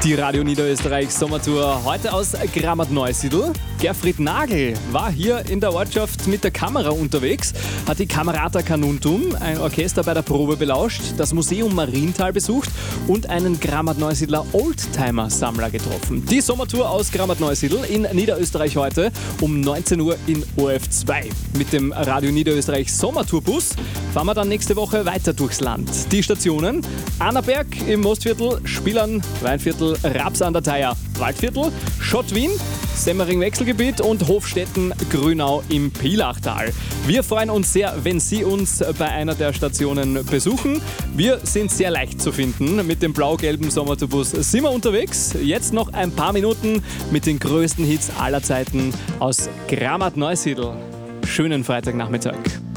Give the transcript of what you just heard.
Die Radio Niederösterreich Sommertour heute aus Grammat-Neusiedl. Gerfried Nagel war hier in der Ortschaft mit der Kamera unterwegs, hat die Camerata Canuntum, ein Orchester bei der Probe belauscht, das Museum Marienthal besucht und einen Grammat-Neusiedler Oldtimer-Sammler getroffen. Die Sommertour aus Grammat-Neusiedl in Niederösterreich heute um 19 Uhr in ORF2. Mit dem Radio Niederösterreich Sommertourbus fahren wir dann nächste Woche weiter durchs Land. Die Stationen: Annaberg im Mostviertel, Spillern, Weinviertel, Raps an der Theier, Waldviertel, Schott-Wien, Semmering-Wechselgebiet und Hofstetten-Grünau im Pilachtal. Wir freuen uns sehr, wenn Sie uns bei einer der Stationen besuchen. Wir sind sehr leicht zu finden. Mit dem blau-gelben Sommertourbus sind wir unterwegs. Jetzt noch ein paar Minuten mit den größten Hits aller Zeiten aus Grammat-Neusiedl. Schönen Freitagnachmittag.